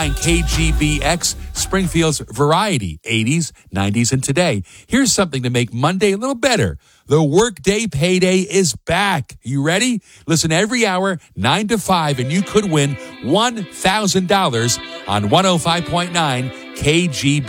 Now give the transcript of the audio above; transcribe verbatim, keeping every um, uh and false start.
K G B X, Springfield's variety, eighties, nineties, and today. Here's something to make Monday a little better. The Workday Payday is back. You ready? Listen every hour, nine to five, and you could win one thousand dollars on one oh five point nine K G B.